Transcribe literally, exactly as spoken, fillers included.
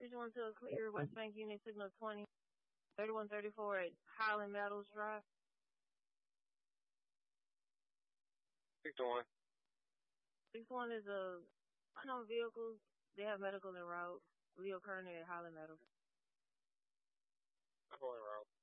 one to a clear, West Bank Unit Signal twenty, thirty-one thirty-four at Highland Meadows Drive. six to one. six one is a unknown vehicle. They have medical en route. Leo Kerner at Highland Meadows. I'm going route.